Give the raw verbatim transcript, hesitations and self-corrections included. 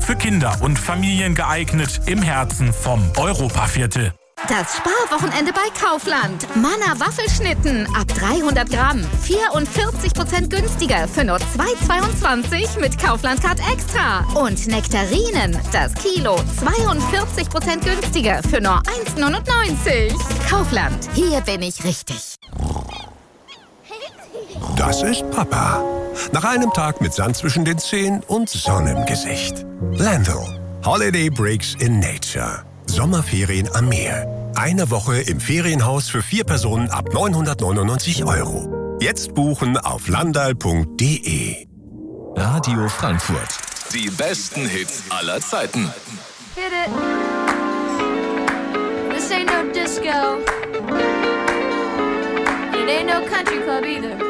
für Kinder und Familien geeignet im Herzen vom Europaviertel. Das Sparwochenende bei Kaufland. Manna Waffelschnitten ab dreihundert Gramm. vierundvierzig Prozent günstiger für nur zwei Euro zweiundzwanzig mit Kaufland Card Extra. Und Nektarinen, das Kilo, zweiundvierzig Prozent günstiger für nur eins Euro neunundneunzig. Kaufland, hier bin ich richtig. Das ist Papa. Nach einem Tag mit Sand zwischen den Zehen und Sonne im Gesicht. Landl. Holiday Breaks in Nature. Sommerferien am Meer. Eine Woche im Ferienhaus für vier Personen ab neunhundertneunundneunzig Euro. Jetzt buchen auf landal punkt de. Radio Frankfurt. Die besten Hits aller Zeiten. Hit it. This ain't no disco. It ain't no country club either.